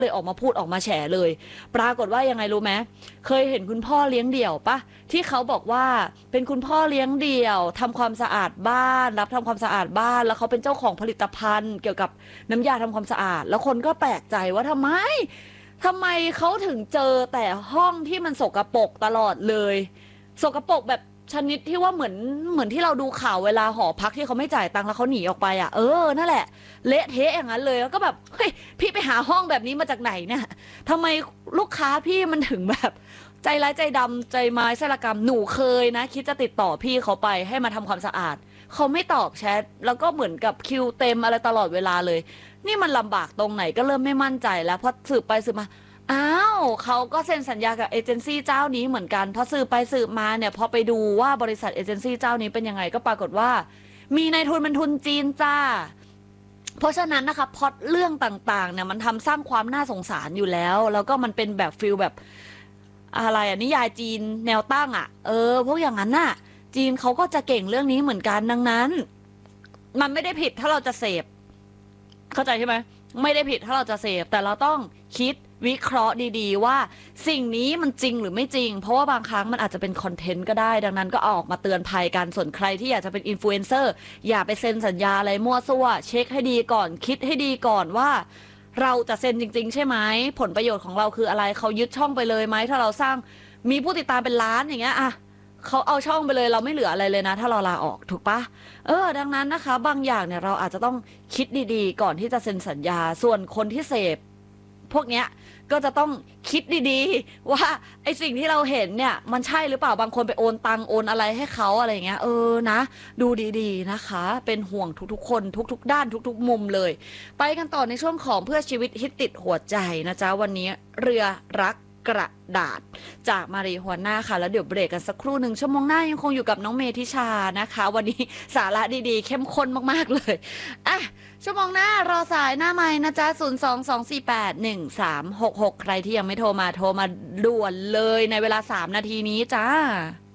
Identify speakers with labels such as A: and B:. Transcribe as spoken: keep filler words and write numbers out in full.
A: เลยออกมาพูดออกมาแฉเลย ปรากฏว่ายังไงรู้ไหมเคยเห็นคุณพ่อเลี้ยงเดี่ยวปะที่เขาบอกว่าเป็นคุณพ่อเลี้ยงเดี่ยวทำความสะอาดบ้านรับทำความสะอาดบ้านแล้วเขาเป็นเจ้าของผลิตภัณฑ์เกี่ยวกับน้ำยาทำความสะอาดแล้วคนก็แปลกใจว่าทำไมทำไมเขาถึงเจอแต่ห้องที่มันสกปรกตลอดเลยสกปรกแบบชนิดที่ว่าเหมือนเหมือนที่เราดูข่าวเวลาหอพักที่เขาไม่จ่ายตังค์แล้วเขาหนีออกไปอ่ะเออนั่นแหละเละเทะอย่างนั้นเลยแล้วก็แบบเฮ้ยพี่ไปหาห้องแบบนี้มาจากไหนเนี่ยทำไมลูกค้าพี่มันถึงแบบใจร้ายใจดำใจไม้ไส้ละกรรมหนูเคยนะคิดจะติดต่อพี่เขาไปให้มาทำความสะอาดเขาไม่ตอบแชทแล้วก็เหมือนกับคิวเต็มอะไรตลอดเวลาเลยนี่มันลำบากตรงไหนก็เริ่มไม่มั่นใจแล้วพอสืบไปสืบมาอ้าวเขาก็เซ็นสัญญากับเอเจนซี่เจ้านี้เหมือนกันพอสืบไปสืบมาเนี่ยพอไปดูว่าบริษัทเอเจนซี่เจ้านี้เป็นยังไงก็ปรากฏว่ามีนายทุนเป็นทุนจีนจ้าเพราะฉะนั้นนะคะพล็อตเรื่องต่างๆเนี่ยมันทำสร้างความน่าสงสารอยู่แล้วแล้วก็มันเป็นแบบฟิลแบบอะไรอ่ะนิยายจีนแนวตั้งอ่ะเออพวกอย่างนั้นน่ะจีนเขาก็จะเก่งเรื่องนี้เหมือนกันดังนั้นมันไม่ได้ผิดถ้าเราจะเสพเข้าใจใช่ไหมไม่ได้ผิดถ้าเราจะเสพแต่เราต้องคิดวิเคราะห์ดีๆว่าสิ่งนี้มันจริงหรือไม่จริงเพราะว่าบางครั้งมันอาจจะเป็นคอนเทนต์ก็ได้ดังนั้นก็ออกมาเตือนภัยกันส่วนใครที่อยากจะเป็นอินฟลูเอนเซอร์อย่าไปเซ็นสัญญาอะไรมั่วซั่วเช็คให้ดีก่อนคิดให้ดีก่อนว่าเราจะเซ็นจริงๆใช่ไหมผลประโยชน์ของเราคืออะไรเขายึดช่องไปเลยไหมถ้าเราสร้างมีผู้ติดตามเป็นล้านอย่างเงี้ยอะเขาเอาช่องไปเลยเราไม่เหลืออะไรเลยนะถ้าเราลาออกถูกปะเออดังนั้นนะคะบางอย่างเนี่ยเราอาจจะต้องคิดดีๆก่อนที่จะเซ็นสัญญาส่วนคนที่เสพพวกเนี้ยก็จะต้องคิดดีๆว่าไอสิ่งที่เราเห็นเนี่ยมันใช่หรือเปล่าบางคนไปโอนตังโอนอะไรให้เขาอะไรเงี้ยเออนะดูดีๆนะคะเป็นห่วงทุกๆคนทุกๆด้านทุกๆมุมเลยไปกันต่อในช่วงของเพื่อชีวิตฮิตติดหัวใจนะจ๊ะวันนี้เรือรักกระดาษจากมารีฮวน่าค่ะแล้วเดี๋ยวเบรกกันสักครู่หนึ่งชั่วโมงหน้ายังคงอยู่กับน้องเมธิชานะคะวันนี้สาระดีๆเข้มข้นมากๆเลยอ่ะชั่วโมงหน้ารอสายหน้าไม้นะจ๊ะศูนย์ สอง สอง สี่ แปด หนึ่ง สาม หก หกใครที่ยังไม่โทรมาโทรมาด่วนเลยในเวลาสามนาทีนี้จ้า